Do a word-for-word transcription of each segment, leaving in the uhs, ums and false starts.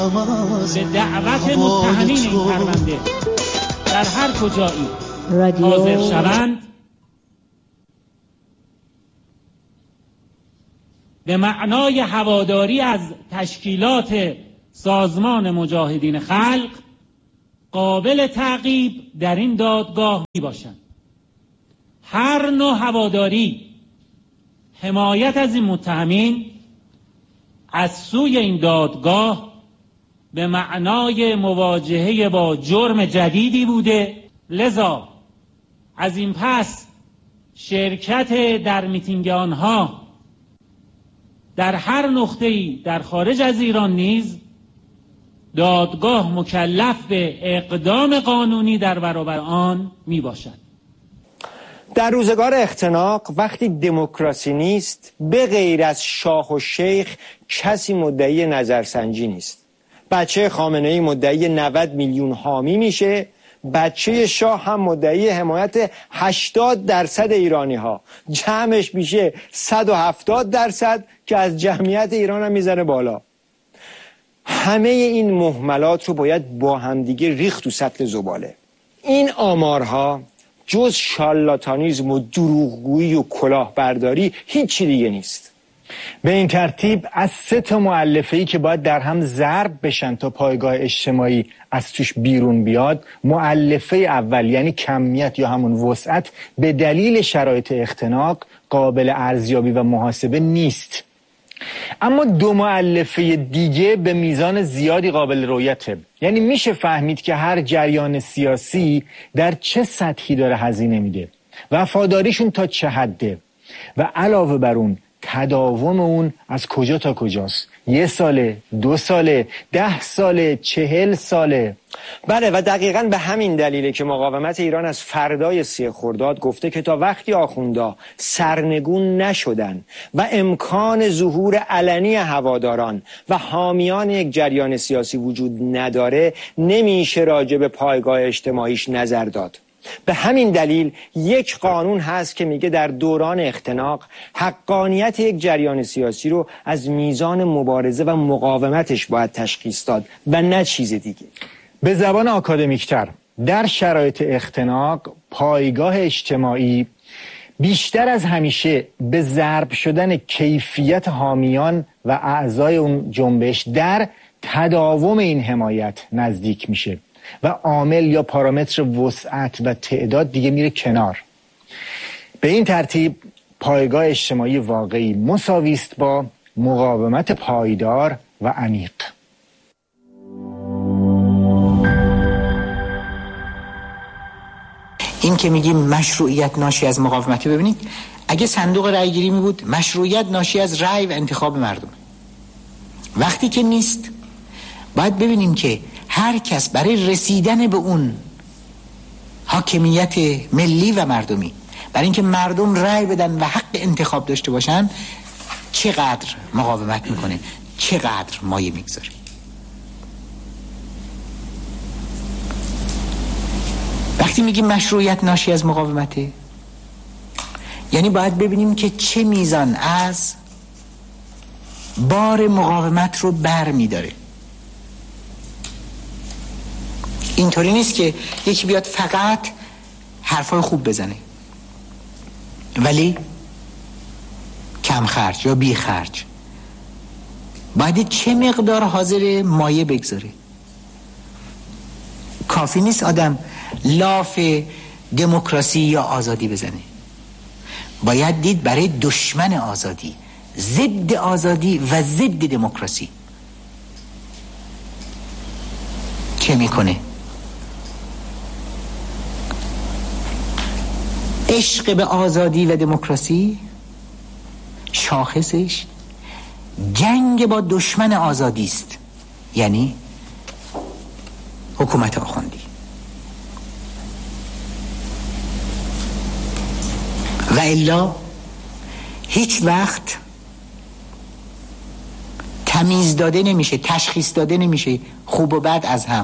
به دعوت متهمین این پرونده در هر کجایی حاضر شوند، به معنای هواداری از تشکیلات سازمان مجاهدین خلق قابل تعقیب در این دادگاه می باشند. هر نوع هواداری حمایت از این متهمین از سوی این دادگاه به معنای مواجهه با جرم جدیدی بوده، لذا از این پس شرکت در میتینگ آنها در هر نقطه‌ای در خارج از ایران نیز دادگاه مکلف به اقدام قانونی در برابر آن می باشد. در روزگار اختناق وقتی دموکراسی نیست، به غیر از شاه و شیخ کسی مدعی نظرسنجی نیست. بچه خامنه‌ای مدعی نود میلیون حامی میشه، بچه شاه هم مدعی حمایت هشتاد درصد ایرانی ها، جمعش میشه صد و هفتاد درصد که از جمعیت ایران هم میزنه بالا. همه این مهملات رو باید با همدیگه ریخت تو سطل زباله. این آمارها جز شارلاتانیسم و دروغگویی و کلاهبرداری هیچی دیگه نیست. به این ترتیب از سه تا مؤلفه‌ای که باید در هم ضرب بشن تا پایگاه اجتماعی از توش بیرون بیاد، مؤلفه اول یعنی کمیت یا همون وسعت به دلیل شرایط اختناق قابل ارزیابی و محاسبه نیست. اما دو مؤلفه دیگه به میزان زیادی قابل رؤیته. یعنی میشه فهمید که هر جریان سیاسی در چه سطحی داره هزینه میده، وفاداریشون تا چه حده و علاوه بر اون تداوم اون از کجا تا کجاست. یه ساله، دو ساله، ده ساله، چهل ساله. بله، و دقیقاً به همین دلیله که مقاومت ایران از فردای سی خرداد گفته که تا وقتی آخوندا سرنگون نشدن و امکان ظهور علنی هواداران و حامیان یک جریان سیاسی وجود نداره، نمیشه راجع به پایگاه اجتماعیش نظر داد. به همین دلیل یک قانون هست که میگه در دوران اختناق حقانیت یک جریان سیاسی رو از میزان مبارزه و مقاومتش باید تشخیص داد و نه چیز دیگه. به زبان آکادمیکتر، در شرایط اختناق پایگاه اجتماعی بیشتر از همیشه به ضرب شدن کیفیت حامیان و اعضای اون جنبش در تداوم این حمایت نزدیک میشه و عامل یا پارامتر وسعت و تعداد دیگه میره کنار. به این ترتیب پایگاه اجتماعی واقعی مساوی است با مقاومت پایدار و عمیق. این که میگیم مشروعیت ناشی از مقاومتی، ببینید اگه صندوق رأی گیری می بود، مشروعیت ناشی از رأی و انتخاب مردم. وقتی که نیست، باید ببینیم که هر کس برای رسیدن به اون حاکمیت ملی و مردمی، برای اینکه مردم رأی بدن و حق انتخاب داشته باشن، چقدر مقاومت میکنه، چقدر مایه میگذاره. وقتی میگیم مشروعیت ناشی از مقاومته، یعنی باید ببینیم که چه میزان از بار مقاومت رو بر میداره. اینطوری نیست که یکی بیاد فقط حرفای خوب بزنه ولی کم خرج یا بی خرج. باید چه مقدار حاضر مایه بگذاره. کافی نیست آدم لاف دموکراسی یا آزادی بزنه. باید دید برای دشمن آزادی، ضد آزادی و ضد دموکراسی چه میکنه. عشق به آزادی و دموکراسی شاخصش جنگ با دشمن آزادی است، یعنی حکومت آخوندی. و الا هیچ وقت تمیز داده نمیشه، تشخیص داده نمیشه خوب و بد از هم.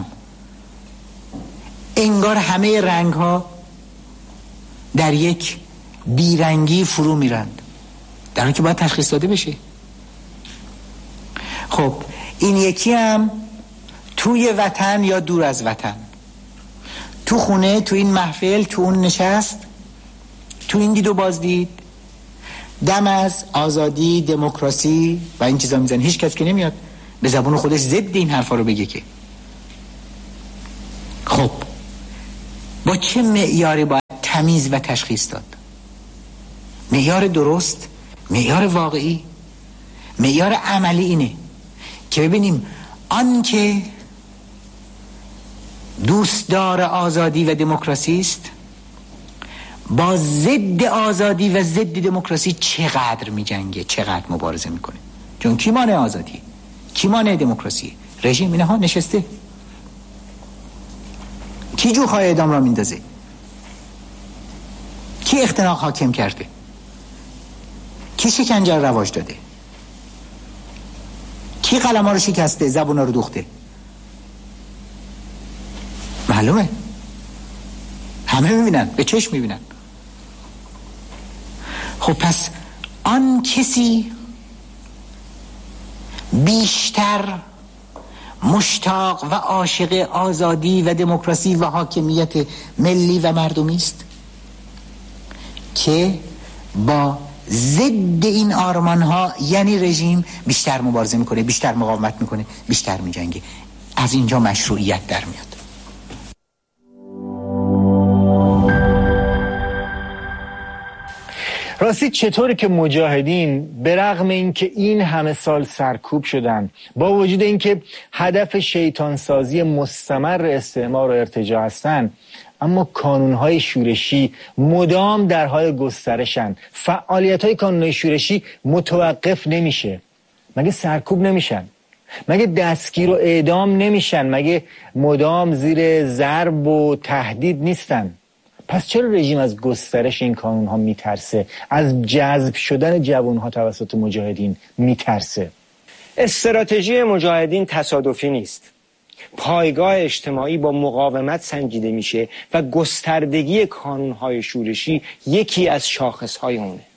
انگار همه رنگ ها در یک بیرنگی فرو میرند، در حالی که باید تشخیص داده بشه. خب این یکی هم توی وطن یا دور از وطن، تو خونه، تو این محفل، تو اون نشست، تو این دید و بازدید، دم از آزادی، دموکراسی و این چیزا میزنه. هیچ کس که نمیاد به زبان خودش ضد این حرفا رو بگه که. خب با چه معیاری باید تمیز و تشخیص داد؟ معیار درست، معیار واقعی، معیار عملی اینه که ببینیم آن که دوستدار آزادی و دموکراسی است با ضد آزادی و ضد دموکراسی چقدر می جنگه، چقدر مبارزه میکنه. چون کی مانع آزادی، کی مانع دموکراسی؟ رژیم اینها نشسته. کی جوخای اعدام را میندازه؟ کی اختناق حاکم کرده؟ کی شکنجه را رواج داده؟ کی قلم‌ها رو شکسته، زبونا رو دوخته؟ معلومه، همه میبینن، به چشم میبینن. خب پس آن کسی بیشتر مشتاق و عاشق آزادی و دموکراسی و حاکمیت ملی و مردمی است که با ضد این آرمان ها یعنی رژیم بیشتر مبارزه میکنه، بیشتر مقاومت میکنه، بیشتر میجنگه. از اینجا مشروعیت در میاد. راستی چطوری که مجاهدین به رغم اینکه این همه سال سرکوب شدن، با وجود اینکه هدف شیطانسازی مستمر استعمار و ارتجاع هستن، اما کانونهای شورشی مدام در حال گسترشن، فعالیت‌های کانونهای شورشی متوقف نمیشه؟ مگه سرکوب نمیشن؟ مگه دستگیر و اعدام نمیشن؟ مگه مدام زیر ضرب و تهدید نیستن؟ پس چرا رژیم از گسترش این کانونها میترسه؟ از جذب شدن جوانها توسط مجاهدین میترسه؟ استراتژی مجاهدین تصادفی نیست. پایگاه اجتماعی با مقاومت سنجیده میشه و گستردگی کانونهای شورشی یکی از شاخصهای اونه.